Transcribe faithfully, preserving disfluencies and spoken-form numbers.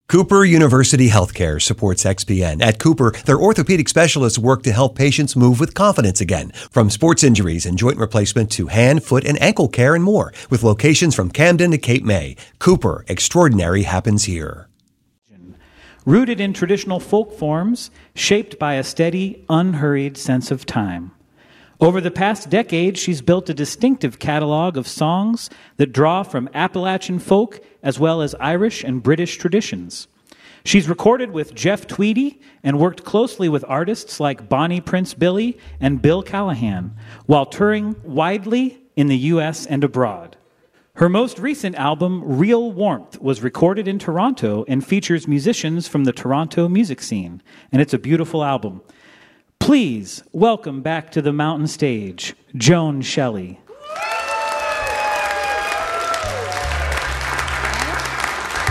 Cooper University Healthcare supports X P N. At Cooper, their orthopedic specialists work to help patients move with confidence again. From sports injuries and joint replacement to hand, foot, and ankle care and more. With locations from Camden to Cape May, Cooper, extraordinary happens here. Rooted in traditional folk forms, shaped by a steady, unhurried sense of time. Over the past decade, she's built a distinctive catalog of songs that draw from Appalachian folk as well as Irish and British traditions. She's recorded with Jeff Tweedy and worked closely with artists like Bonnie Prince Billy and Bill Callahan, while touring widely in the U S and abroad. Her most recent album, Real Warmth, was recorded in Toronto and features musicians from the Toronto music scene, and it's a beautiful album. Please welcome back to the mountain stage, Joan Shelley.